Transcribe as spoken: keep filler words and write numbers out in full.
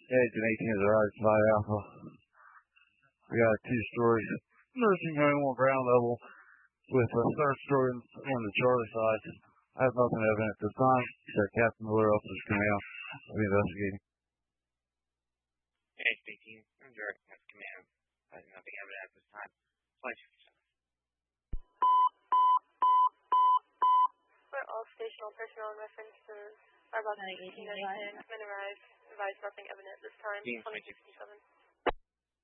Agent eighteen is Rise by Alpha. We got two stories. Nursing home on ground level with a third story on the Charlie side. I have nothing evident at this time. So Captain Miller officers coming out. I'll be investigating. Agent eighteen, I'm directing at command. I have nothing evident at this time. twenty-two percent. For all stational personnel in reference to our about eighteen ninety-ten, men arrived. Advise nothing evident at this time. twenty-two fifty-seven.